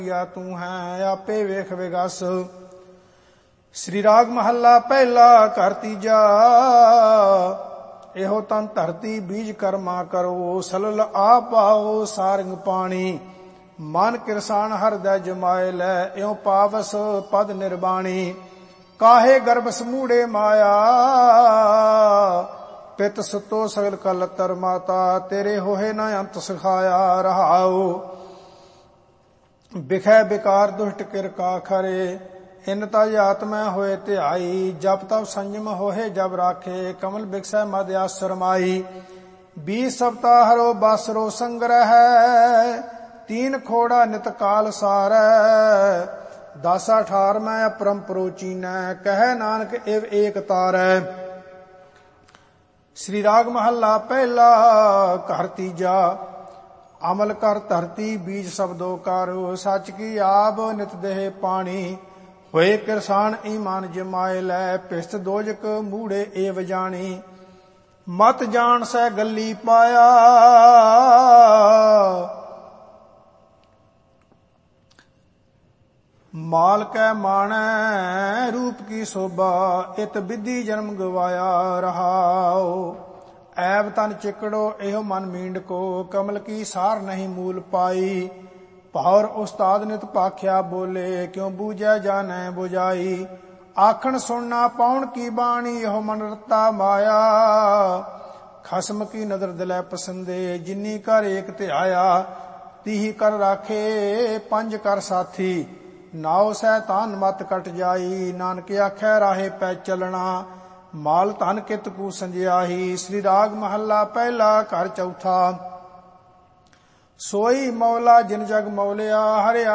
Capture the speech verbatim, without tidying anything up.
तू है आपे वेख विगस। श्री राग महला पहला घर तीजा। एहो तन धरती बीज कर्मा करो, सलल आप पाओ सारंग पानी। मन किरसान हरदय जमाए लै, एओ पावस पद निर्बाणी। काहे गर्भ समूढ़े माया, पित सुतो सगल कलतर माता। तेरे होहे न अंत सिखाया रहाओ, बिखै बिकार दुष्ट किर का खरे। इन तज आत्मा होए ध्याई, जप तप संयम होहे जब राखे। कमल बिकसै मद आसर माई, बीस सप्ताह हरो बासरो संग्रह। तीन खोड़ा नित काल सारै, दस अठार मैं अपरम प्रोचीनै। कह नानक इव एक तारै। श्री राग महला पहला घर तीजा। अमल कर धरती बीज शब्दों कारो, सच की आब नित देह पानी। होए किरसान ईमान जमाए लै, पिस्त दोजक मूढ़े एव जानी। मत जान सै गली पाया, माल कै माणै रूप की शोभा। इत विधि जन्म गवाया रहाओ, ऐब तन चिकड़ो एहो मन मींड को। कमल की सार नहीं मूल पाई, पौर उस्ताद नित पाख्या बोले। क्यों बूझै जानै बुझाई, आखण सुनना पाउन की बाणी। यहो मन रता माया, खसम की नदर दिलै पसंदे। जिन्नी कर एक ध्याया, तीही कर राखे पंज कर साथी। नाव सैतान मत कट जाई, नानक आखै राहे पै चलना। माल धन कित कू संजियाही। श्री राग महला पहला घर चौथा। सोई मौला जिन जग मौलिया, हरे